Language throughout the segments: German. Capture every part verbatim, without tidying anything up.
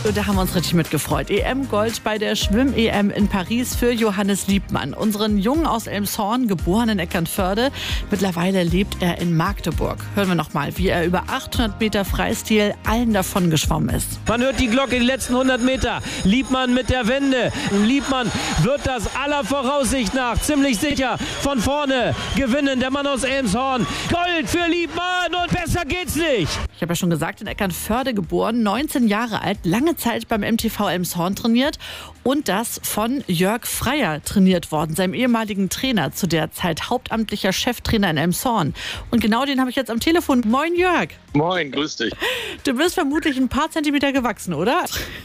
und da haben wir uns richtig mitgefreut. E M-Gold bei der Schwimm-E M in Paris für Johannes Liebmann. Unseren Jungen aus Elmshorn, geboren in Eckernförde. Mittlerweile lebt er in Magdeburg. Hören wir noch mal, wie er über achthundert Meter Freistil allen davon geschwommen ist. Man hört die Glocke, die letzten hundert Meter. Liebmann mit der Wende. Liebmann wird das aller Voraussicht nach ziemlich sicher von vorne gewinnen. Der Mann aus Elmshorn. Gold für Liebmann und besser geht's nicht. Ich habe ja schon gesagt, in Eckernförde geboren, neunzehn Jahre alt, lange Zeit beim M T V Elmshorn trainiert und das von Jörg Freier trainiert worden, seinem ehemaligen Trainer, zu der Zeit hauptamtlicher Cheftrainer in Elmshorn. Und genau den habe ich jetzt am Telefon. Moin Jörg. Moin, grüß dich. Du bist vermutlich ein paar Zentimeter gewachsen, oder?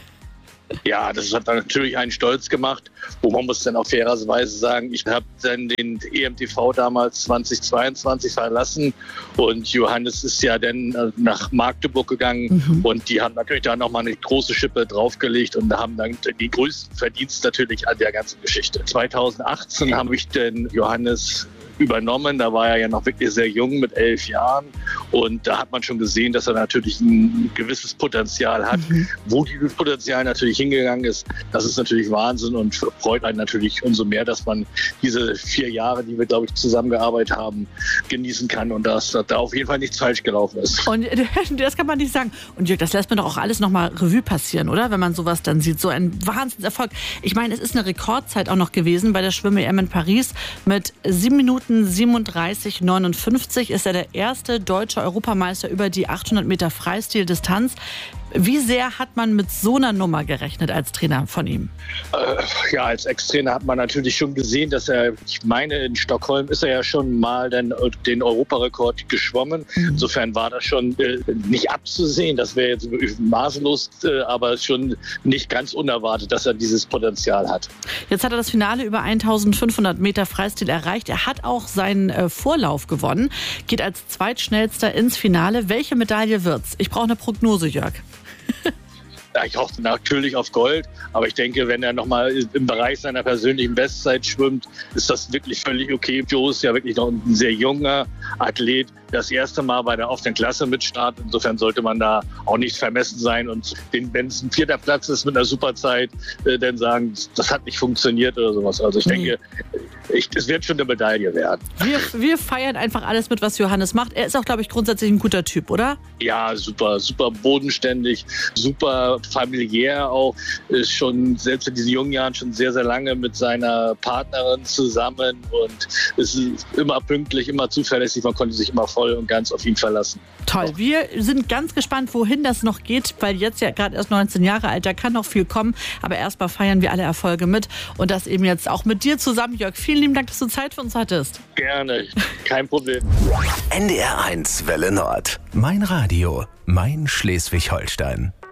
Ja, das hat natürlich einen stolz gemacht. Wo man muss dann auch fairerweise sagen, ich habe dann den E M T V damals zweitausendzweiundzwanzig verlassen und Johannes ist ja dann nach Magdeburg gegangen mhm. und die haben natürlich da nochmal eine große Schippe draufgelegt und haben dann den größten Verdienst natürlich an der ganzen Geschichte. zweitausendachtzehn habe ich den Johannes übernommen. Da war er ja noch wirklich sehr jung mit elf Jahren und da hat man schon gesehen, dass er natürlich ein gewisses Potenzial hat. Mhm. Wo dieses Potenzial natürlich hingegangen ist, das ist natürlich Wahnsinn und freut einen natürlich umso mehr, dass man diese vier Jahre, die wir, glaube ich, zusammengearbeitet haben, genießen kann und dass da auf jeden Fall nichts falsch gelaufen ist. Und das kann man nicht sagen. Und Jörg, das lässt man doch auch alles nochmal Revue passieren, oder? Wenn man sowas dann sieht. So ein Wahnsinnserfolg. Ich meine, es ist eine Rekordzeit auch noch gewesen bei der Schwimm-E M in Paris. Mit sieben Minuten siebenunddreißig neunundfünfzig ist er der erste deutsche Europameister über die achthundert Meter Freistil-Distanz. Wie sehr hat man mit so einer Nummer gerechnet als Trainer von ihm? Äh, ja, als Ex-Trainer hat man natürlich schon gesehen, dass er, ich meine, in Stockholm ist er ja schon mal den, den Europarekord geschwommen. Mhm. Insofern war das schon äh, nicht abzusehen. Das wäre jetzt maßlos, äh, aber schon nicht ganz unerwartet, dass er dieses Potenzial hat. Jetzt hat er das Finale über eintausendfünfhundert Meter Freistil erreicht. Er hat auch seinen äh, Vorlauf gewonnen, geht als zweitschnellster ins Finale. Welche Medaille wird's? Ich brauche eine Prognose, Jörg. Ja, ich hoffe natürlich auf Gold, aber ich denke, wenn er nochmal im Bereich seiner persönlichen Bestzeit schwimmt, ist das wirklich völlig okay. Joe ist ja wirklich noch ein sehr junger Athlet, das erste Mal bei der offenen Klasse mitstartet. Insofern sollte man da auch nicht vermessen sein und wenn es ein vierter Platz ist mit einer Superzeit, äh, dann sagen, das hat nicht funktioniert oder sowas. Also ich denke, ich, es wird schon eine Medaille werden. Wir, wir feiern einfach alles mit, was Johannes macht. Er ist auch, glaube ich, grundsätzlich ein guter Typ, oder? Ja, super, super bodenständig, super familiär auch. Ist schon selbst in diesen jungen Jahren schon sehr, sehr lange mit seiner Partnerin zusammen und ist immer pünktlich, immer zuverlässig. Man konnte sich immer voll und ganz auf ihn verlassen. Toll. Wir sind ganz gespannt, wohin das noch geht, weil jetzt ja gerade erst neunzehn Jahre alt, da kann noch viel kommen. Aber erstmal feiern wir alle Erfolge mit und das eben jetzt auch mit dir zusammen, Jörg. Vielen lieben Dank, dass du Zeit für uns hattest. Gerne, kein Problem. N D R eins Welle Nord. Mein Radio, mein Schleswig-Holstein.